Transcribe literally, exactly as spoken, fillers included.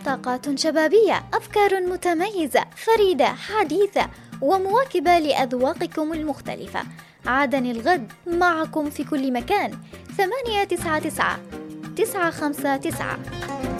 طاقات شبابية، أفكار متميزة فريدة حديثة ومواكبة لأذواقكم المختلفة. عادن الغد معكم في كل مكان. ثمانية تسعة تسعة تسعة خمسة تسعة.